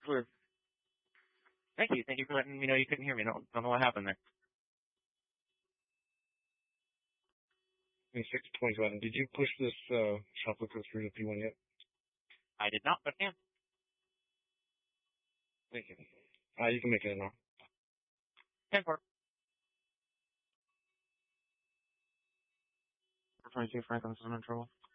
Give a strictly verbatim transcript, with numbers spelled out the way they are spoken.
clear. Thank you. Thank you for letting me know you couldn't hear me. Don't, don't know what happened there. six twenty-seven. Did you push this uh, shuffler through the P one yet? I did not, but can. Thank you. Uh, you can make it now. ten four. twenty-two Franklin, some in trouble.